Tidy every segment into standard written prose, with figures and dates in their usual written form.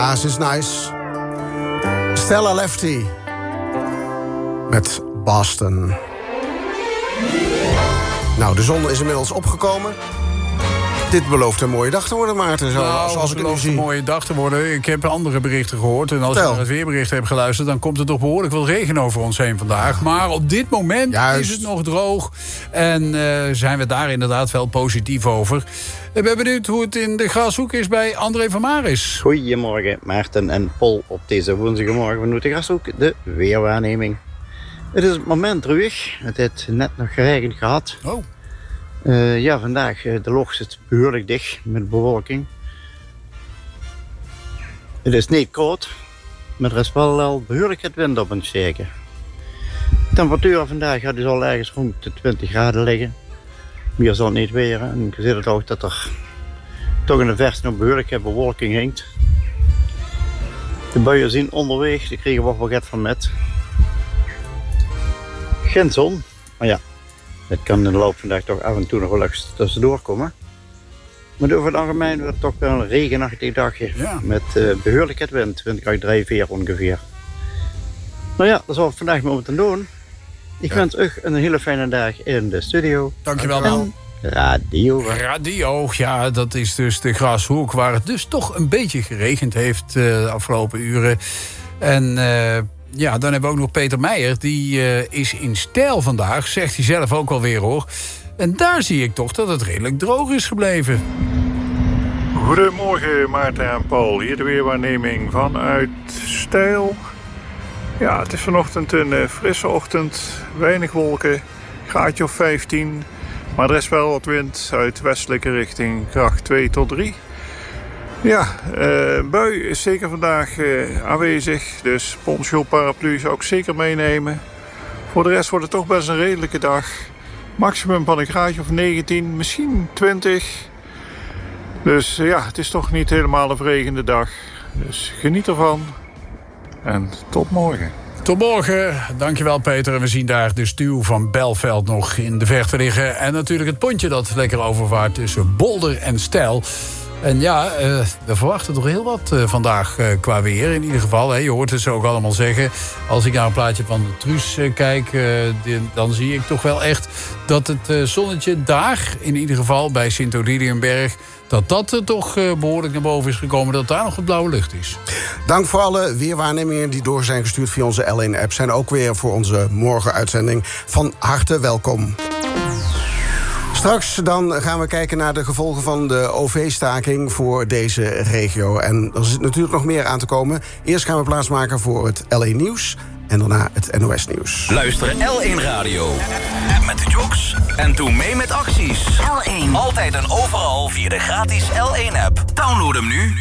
Ze is nice. Stella Lefty met Boston. Nou, de zon is inmiddels opgekomen. Dit belooft een mooie dag te worden, Maarten. Zoals ik het nu zie. Een mooie dag te worden. Ik heb andere berichten gehoord. En als je naar het weerbericht hebt geluisterd, dan komt er toch behoorlijk veel regen over ons heen vandaag. Maar op dit moment is het nog droog. En zijn we daar inderdaad wel positief over. Ik ben benieuwd hoe het in de Grashoek is bij André van Maris. Goedemorgen, Maarten en Paul op deze woensdagmorgen vanuit de Grashoek. De weerwaarneming. Het is op het moment terug. Het heeft net nog geregend gehad. Oh. Vandaag de loog zit behoorlijk dicht met bewolking. Het is niet koud, maar er is wel al behoorlijk het wind op het steken. De temperatuur vandaag gaat dus al ergens rond de 20 graden liggen. Meer zal het niet weer. En je ziet het ook dat er toch in de verte nog behoorlijk bewolking hangt. De buien zien onderweg, die kregen we wel wat van met. Geen zon, maar ja. Het kan in de loop van de dag toch af en toe nog wel eens tussendoor komen. Maar over het algemeen wordt het toch wel een regenachtig dagje. Ja. Met behoorlijk het wind, windkracht 3-4 ongeveer. Nou ja, dat zal ik vandaag moeten doen. Ik wens u een hele fijne dag in de studio. Dankjewel, man. Radio, ja, dat is dus de Grashoek, waar het dus toch een beetje geregend heeft de afgelopen uren. En dan hebben we ook nog Peter Meijer. Die is in stijl vandaag, zegt hij zelf ook alweer, hoor. En daar zie ik toch dat het redelijk droog is gebleven. Goedemorgen, Maarten en Paul. Hier de weerwaarneming vanuit Stijl. Ja, het is vanochtend een frisse ochtend. Weinig wolken, graadje of 15. Maar er is wel wat wind uit westelijke richting, kracht 2 tot 3. Ja, bui is zeker vandaag aanwezig. Dus poncho, paraplu zou ik zeker meenemen. Voor de rest wordt het toch best een redelijke dag. Maximum van een graadje of 19, misschien 20. Dus ja, het is toch niet helemaal een verregende dag. Dus geniet ervan. En tot morgen. Tot morgen. Dankjewel, Peter. En we zien daar de stuw van Belveld nog in de verte liggen. En natuurlijk het pontje dat lekker overvaart tussen Bolder en Stijl. En ja, we verwachten toch heel wat vandaag qua weer. In ieder geval, je hoort het zo ook allemaal zeggen. Als ik naar een plaatje van de Truus kijk, dan zie ik toch wel echt dat het zonnetje daar, in ieder geval bij Sint-Odiliënberg, dat er toch behoorlijk naar boven is gekomen, dat daar nog wat blauwe lucht is. Dank voor alle weerwaarnemingen die door zijn gestuurd via onze L1-app. Zijn ook weer voor onze morgenuitzending van harte welkom. Straks dan gaan we kijken naar de gevolgen van de OV-staking voor deze regio. En er zit natuurlijk nog meer aan te komen. Eerst gaan we plaatsmaken voor het L1-nieuws en daarna het NOS-nieuws. Luister L1 Radio. App met de jocks en doe mee met acties. L1. Altijd en overal via de gratis L1-app. Download hem nu.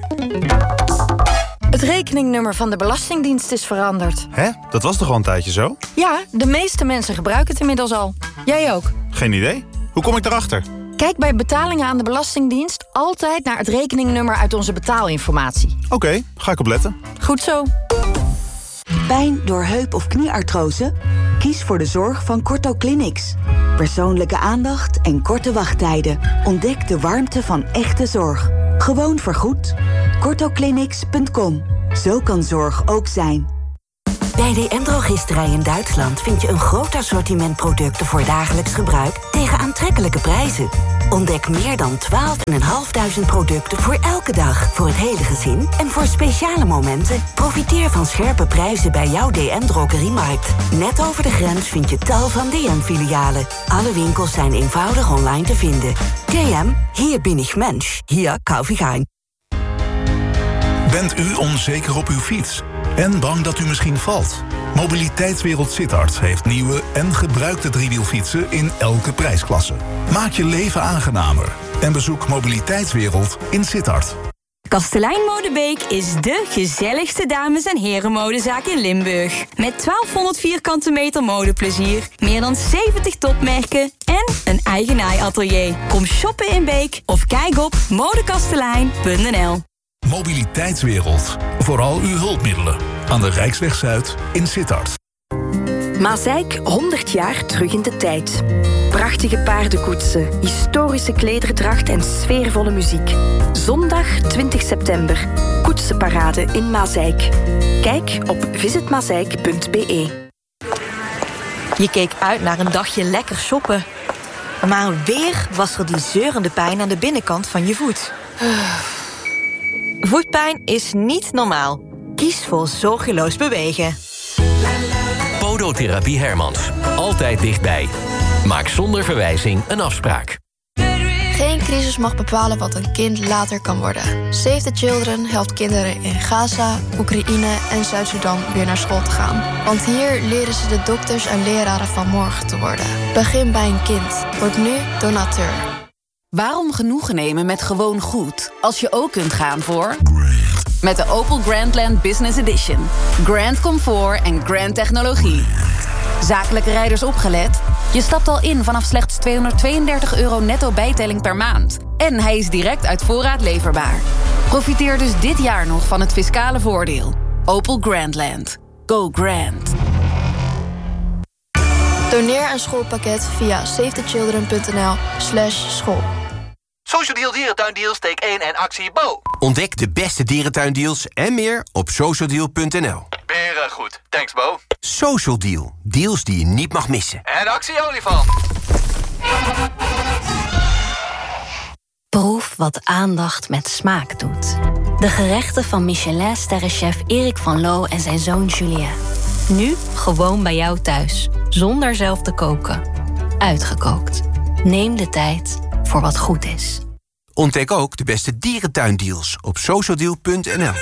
Het rekeningnummer van de Belastingdienst is veranderd. Hè? Dat was toch al een tijdje zo? Ja, de meeste mensen gebruiken het inmiddels al. Jij ook? Geen idee. Hoe kom ik daarachter? Kijk bij betalingen aan de Belastingdienst altijd naar het rekeningnummer uit onze betaalinformatie. Oké, ga ik opletten. Goed zo. Pijn door heup- of knieartrose? Kies voor de zorg van Corto Clinics. Persoonlijke aandacht en korte wachttijden. Ontdek de warmte van echte zorg. Gewoon vergoed. CortoClinics.com. Zo kan zorg ook zijn. Bij DM-drogisterij in Duitsland vind je een groot assortiment producten voor dagelijks gebruik tegen aantrekkelijke prijzen. Ontdek meer dan 12.500 producten voor elke dag, voor het hele gezin en voor speciale momenten. Profiteer van scherpe prijzen bij jouw DM-drogeriemarkt. Net over de grens vind je tal van DM-filialen. Alle winkels zijn eenvoudig online te vinden. DM, hier bin ich Mensch, hier kauf ich ein. Bent u onzeker op uw fiets? En bang dat u misschien valt? Mobiliteitswereld Sittard heeft nieuwe en gebruikte driewielfietsen in elke prijsklasse. Maak je leven aangenamer en bezoek Mobiliteitswereld in Sittard. Kastelein Modebeek is dé gezelligste dames- en herenmodezaak in Limburg. Met 1200 vierkante meter modeplezier, meer dan 70 topmerken en een eigen naaiatelier. Kom shoppen in Beek of kijk op modekastelein.nl. Mobiliteitswereld. Vooral uw hulpmiddelen. Aan de Rijksweg Zuid in Sittard. Maaseik 100 jaar terug in de tijd. Prachtige paardenkoetsen, historische klederdracht en sfeervolle muziek. Zondag 20 september. Koetsenparade in Maaseik. Kijk op visitmaaseik.be. Je keek uit naar een dagje lekker shoppen. Maar weer was er die zeurende pijn aan de binnenkant van je voet. Voetpijn is niet normaal. Kies voor zorgeloos bewegen. Podotherapie Hermans. Altijd dichtbij. Maak zonder verwijzing een afspraak. Geen crisis mag bepalen wat een kind later kan worden. Save the Children helpt kinderen in Gaza, Oekraïne en Zuid-Sudan weer naar school te gaan. Want hier leren ze de dokters en leraren van morgen te worden. Begin bij een kind. Word nu donateur. Waarom genoegen nemen met gewoon goed, als je ook kunt gaan voor... Met de Opel Grandland Business Edition. Grand comfort en grand technologie. Zakelijke rijders opgelet? Je stapt al in vanaf slechts €232 netto bijtelling per maand. En hij is direct uit voorraad leverbaar. Profiteer dus dit jaar nog van het fiscale voordeel. Opel Grandland. Go grand. Doneer een schoolpakket via safetychildren.nl/school. Social Deal Dierentuindeals, steek 1 en actie Bo. Ontdek de beste dierentuindeals en meer op socialdeal.nl. Goed, thanks Bo. Social Deal, deals die je niet mag missen. En actie olifant. Proef wat aandacht met smaak doet. De gerechten van Michelin-sterrenchef Erik van Loo en zijn zoon Julien. Nu gewoon bij jou thuis, zonder zelf te koken. Uitgekookt. Neem de tijd voor wat goed is. Ontdek ook de beste dierentuindeals op socialdeal.nl.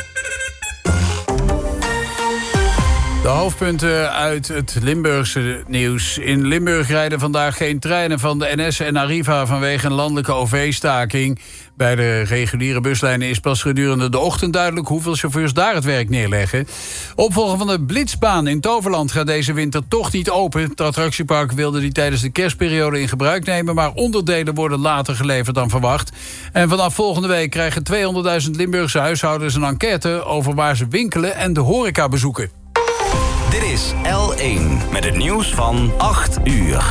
De hoofdpunten uit het Limburgse nieuws. In Limburg rijden vandaag geen treinen van de NS en Arriva vanwege een landelijke OV-staking. Bij de reguliere buslijnen is pas gedurende de ochtend duidelijk hoeveel chauffeurs daar het werk neerleggen. Opvolger van de Blitzbaan in Toverland gaat deze winter toch niet open. Het attractiepark wilde die tijdens de kerstperiode in gebruik nemen, maar onderdelen worden later geleverd dan verwacht. En vanaf volgende week krijgen 200.000 Limburgse huishoudens een enquête over waar ze winkelen en de horeca bezoeken. Dit is L1 met het nieuws van 8 uur.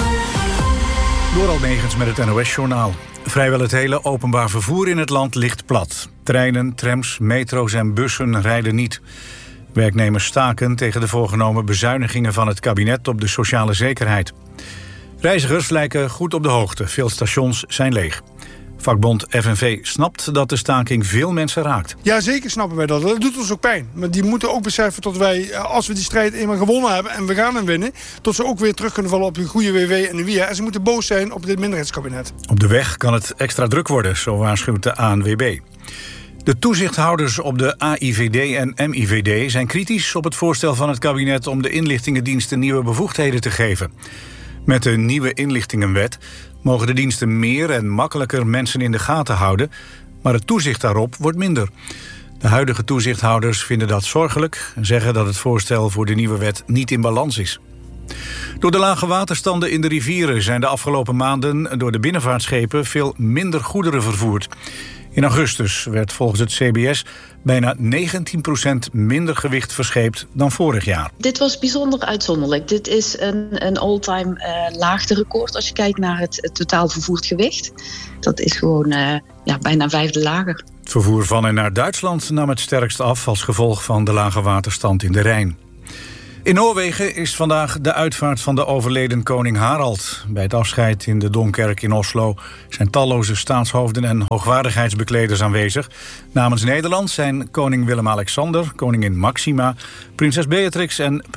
Door Negens met het NOS-journaal. Vrijwel het hele openbaar vervoer in het land ligt plat. Treinen, trams, metro's en bussen rijden niet. Werknemers staken tegen de voorgenomen bezuinigingen van het kabinet op de sociale zekerheid. Reizigers lijken goed op de hoogte. Veel stations zijn leeg. Vakbond FNV snapt dat de staking veel mensen raakt. Ja, zeker snappen wij dat. Dat doet ons ook pijn. Maar die moeten ook beseffen dat wij, als we die strijd eenmaal gewonnen hebben en we gaan hem winnen, tot ze ook weer terug kunnen vallen op een goede WW en een WIA. En ze moeten boos zijn op dit minderheidskabinet. Op de weg kan het extra druk worden, zo waarschuwt de ANWB. De toezichthouders op de AIVD en MIVD zijn kritisch op het voorstel van het kabinet om de inlichtingendiensten nieuwe bevoegdheden te geven. Met de nieuwe inlichtingenwet mogen de diensten meer en makkelijker mensen in de gaten houden, maar het toezicht daarop wordt minder. De huidige toezichthouders vinden dat zorgelijk en zeggen dat het voorstel voor de nieuwe wet niet in balans is. Door de lage waterstanden in de rivieren zijn de afgelopen maanden door de binnenvaartschepen veel minder goederen vervoerd. In augustus werd volgens het CBS bijna 19% minder gewicht verscheept dan vorig jaar. Dit was bijzonder uitzonderlijk. Dit is een all-time laagterecord als je kijkt naar het totaal vervoerd gewicht. Dat is gewoon bijna 1/5 lager. Het vervoer van en naar Duitsland nam het sterkst af als gevolg van de lage waterstand in de Rijn. In Noorwegen is vandaag de uitvaart van de overleden koning Harald. Bij het afscheid in de Domkerk in Oslo zijn talloze staatshoofden en hoogwaardigheidsbekleders aanwezig. Namens Nederland zijn koning Willem-Alexander, koningin Maxima, prinses Beatrix en